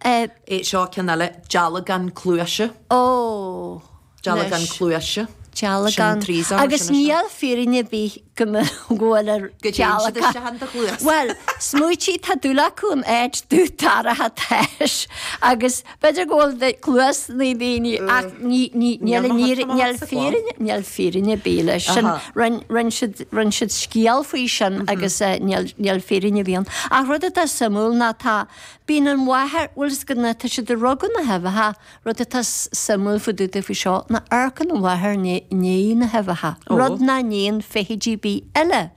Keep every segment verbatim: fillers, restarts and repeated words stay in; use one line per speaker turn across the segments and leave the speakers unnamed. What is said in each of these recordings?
É
seo cinile Jalagan Clúise.
Ó.
Jalagan Clúise.
Jalagan. Agus níl fírinne bí go ghfuil ar Jalagan. Well, smúití tá dúla chun éid dú taratha teis agus beidir ghfuil de clúas ní daoine ach níl fírinne bíle sin run siad scíal faoi sin agus níl fírinne bhíon. Ach rud a samú ná tá bín an mhaithir bhfuil gona tá si de rugan na hefatha rud a tá samú faúta fao seo na arcan an mhaithir ní na hefatha. Rud na níon féhidí bí eile.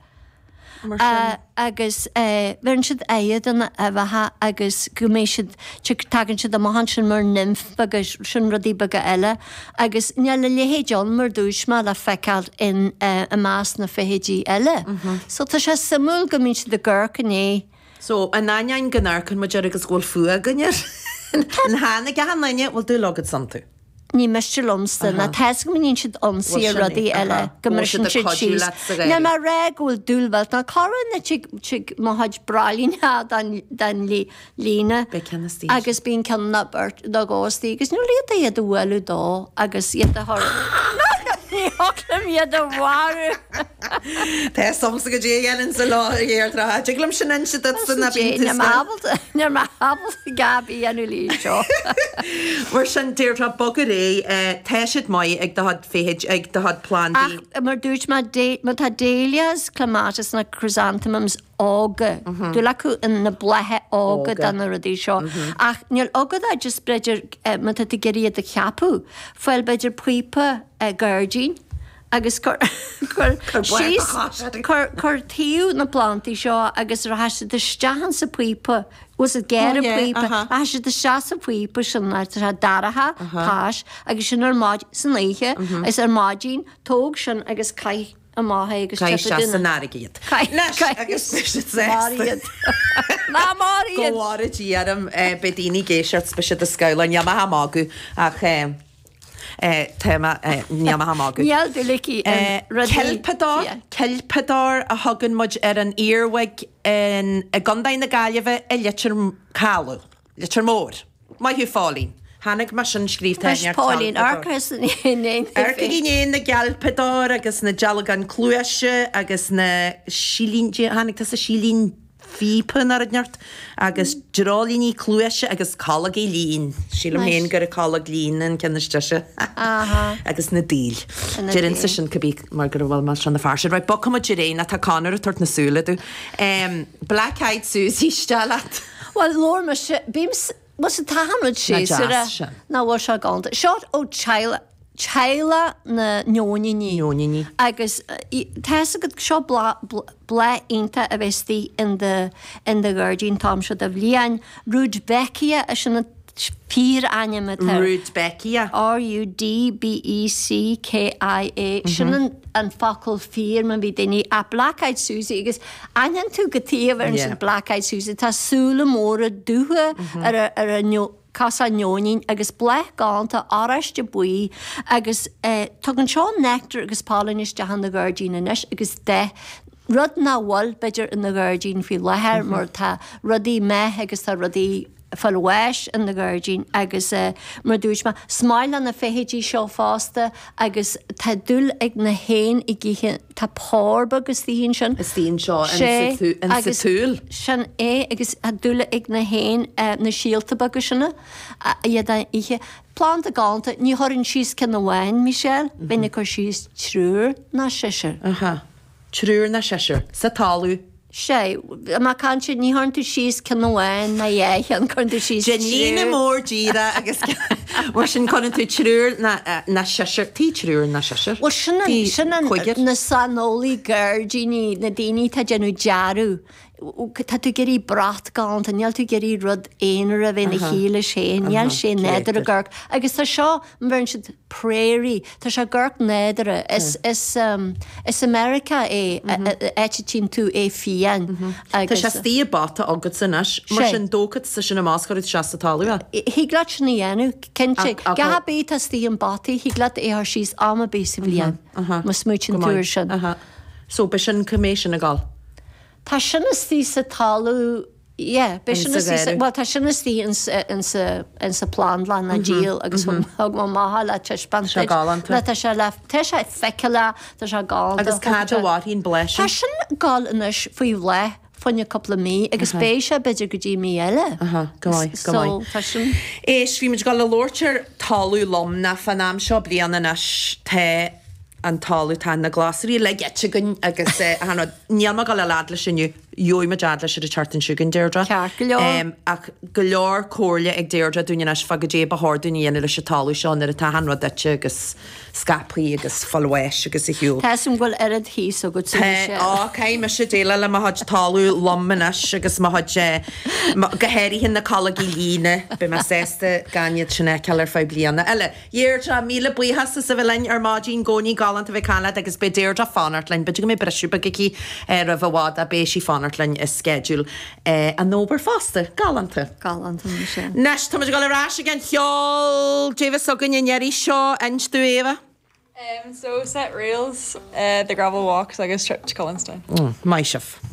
Agus bhain siad éiad an hefatha agus go mé siad tagann siad am mahan sin mar nimf agus sin rudí baga eile agus neall le léhéideán mar dúis má le feiceáil in a más na féhidí eile. So tá sé samú go mín siad de ggurcan é.
So an nain gannarcan ma dear agus ghfuil fua ganneir. An hána ga naine bhfuil dú legad santu.
Ní meiste lomsta na teis go mín siad omsaí a rudaí eile go mar sin siad síos. Na mar ré bhfuil dúlbalt na choran na má haid bralín dan lína agus bíon cean na burt do gástaí agus nó líad iad a bhfuilú dó agus iad a thora. Ní holam iad a bhharu.
Tá somsa go dé ghéann sa lá dhéar tra. Teglam sin an siad sanna bíon
Ní mar habal gabí anú lí seo.
Mar sin tíirtá bogad é teisiid mai ag dahad féid ag dahad plán.
Mar dúirt má tá délias clematis na chrysanthemums ága. Dú le acu in na blethe ága dan na rudí seo. Ach níl ágad a just breidir má tá geiríad a cheapú. Foiil beidir puipa gardín agus chur tíú na plantaí seo agus ar heiste de stehan sa puipa was a géir a puipa a heiste de se sa puipa sin ar daratha páis agus sin ar máid san léige is ar mádín tóg sin agus cai a mátha agus
san nárigiad. agus
Ná máriad.
Góhara díarm bedíní géisiart speisiad a scoilein Yamaha mágu ach téma Yamaha mágu.
Níl dulicí
Celpadár Celpadár a hagan muid ar an íorhaig in a gandain na gaiileh i litir cáú, litir mór. Mai hiú fálín. Hannig mar sin scríbtear
Paulín arcas in
Arcaíon na Gelpadár agus na Jalagan Clúise agus na sílín hannig tá sa sílín fípan ar neart agus drálíní Clúise agus callagaí lín. Sílam héon gur a callag lín an cenneiste agus na díl. Jerin sa sin cabbí mar gur bhfuil mar sin na farsid. Right, bocam a diré a tá canar a tuairt na súlaú. Black Eyed Susie stealat.
Well, Lord, bíms was a tahamrad sí na bhar se ganta. Seát ó teile na neoníní agus teessa go seo ble inta a bheití in the Guardian Tom se a bhliain Rudbeckia a sinna pír aine
Rudbeckia
R U D B E C K I A sin an focail fír man bhí daoine a Black Eyed Susie agus aine tú go tíomh ar sin Black Eyed Susie tá súla móra dútha ar a casa neonín agus blech gánta áraiste buí agus tugann seo nectar agus pálanis de han na Guardian inis agus de rud na bhil beidir in na Guardian fi lethir mar tá rudí meth agus tá rudí falweis in na Guardian agus mar dúis ma smail an na féhidí seo fásta agus tá dúil ag na héin i gcíhe tá párba agus tíhín sin
is tíon seo in sa túil
sin é agus a dúile ag na héin na síalta bagus sinna iad ihe plán a gánta ní thorann síos cin na bhain Michelle bena chu síos trúr na siir
trúr na siir sa talú
sé má canse ní háin tú síos cin bhhain na dhé an chun tú síos
Nína mór díra agus war sin chuann tú trúr na siir tí trúr na siir
Well sinna sinna na sanolaí Guardianí na daoine tá genú dearú tá tú geirí brat gáint a neall tú geirí rud éonar a bheith na chéile sé neall sé néidir a ggurc agus tá seo bhain siad prairie tá se ggurc néidere is is is America é éitín tú é fian
Tá se tí bata agad sanis mar sin dógad sa sin na máscarid se sa talú
híglaat sin na dhéanú cin sé gabí tá tí an batí híglaat é ar síos am a bé sa bblion má smúitin túir sin
so be sin cumméis sin a gáil
Tá sinna tí sa talú Yeah, be well tá sinna tí in sa plán le na díal agus thug má maitha le teispan le tá se le te sé feiceile tá se gáil.
Agus cad bhhaín bleis.
Tá sin gáil inis faoi le fanne coppla mí agus béise beidir go dtí mí eile.
Éis bhí muid gáil le lóirtear talú lomna fan am seo blianana nas te an talú tá na glasarí le gete gunn agus níl go le lad le sinniu Joi ma jad leis a chartan siúgan Deirdre.
Ceart go leor.
Ach go leor cóirle ag Deirdre dúine as fagadé bethir dúine le se talú seán ar a tá hanrad dute agus scapaí agus folweis agus i hiú.
Tásum ghfuil erad hí so go tú sé.
Á, cé me sé déile le ma had talú lommanas agus ma had gohéirí hin na colleaí líne be ma sésta ganiad sinna cear fá blianana. Eile, Deirdre míle buíhas sa bhlein ar mádín gcóí galant a bheith canad agus be Deirdre fanart lein, beidir go mé breisiú begaí ar a bhhád a béisi fanart lein is schedule an nóber faste galanta
galanta sé.
Nes tá go rá gan cheol Davis so gunne neri seo einstú Eva?
Um, so set rails, uh, the gravel walks, I guess trip to Collinstown.
Mm, my chef.